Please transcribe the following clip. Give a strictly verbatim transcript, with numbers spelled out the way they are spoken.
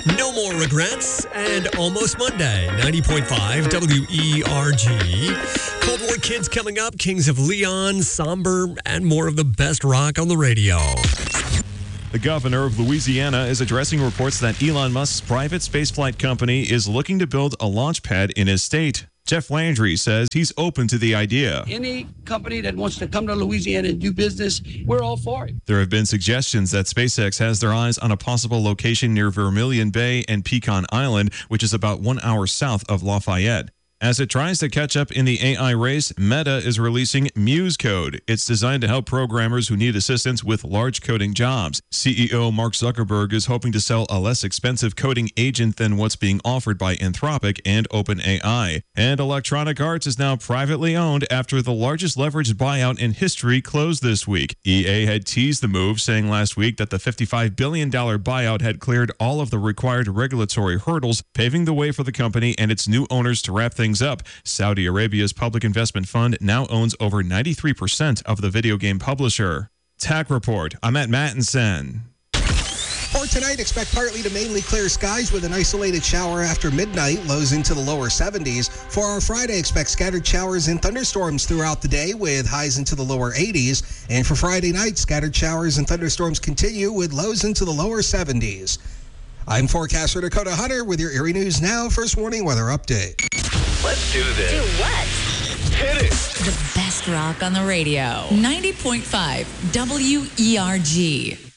No more regrets and almost Monday. ninety point five W E R G. Cold War Kids coming up. Kings of Leon, Somber, and more of the best rock on the radio. The governor of Louisiana is addressing reports that Elon Musk's private spaceflight company is looking to build a launch pad in his state. Jeff Landry says he's open to the idea. Any company that wants to come to Louisiana and do business, we're all for it. There have been suggestions that SpaceX has their eyes on a possible location near Vermilion Bay and Pecan Island, which is about one hour south of Lafayette. As it tries to catch up in the A I race, Meta is releasing Muse Code. It's designed to help programmers who need assistance with large coding jobs. C E O Mark Zuckerberg is hoping to sell a less expensive coding agent than what's being offered by Anthropic and OpenAI. And Electronic Arts is now privately owned after the largest leveraged buyout in history closed this week. E A had teased the move, saying last week that the fifty-five billion dollars buyout had cleared all of the required regulatory hurdles, paving the way for the company and its new owners to wrap things up. Saudi Arabia's public investment fund now owns over ninety-three percent of the video game publisher. Tech Report, I'm at Mattinson. For tonight, expect partly to mainly clear skies with an isolated shower after midnight, lows into the lower seventies. For our Friday, expect scattered showers and thunderstorms throughout the day with highs into the lower eighties. And for Friday night, scattered showers and thunderstorms continue with lows into the lower seventies. I'm forecaster Dakota Hunter with your Erie News Now First Warning Weather Update. Let's do this. Do what? Hit it. The best rock on the radio. ninety point five W E R G.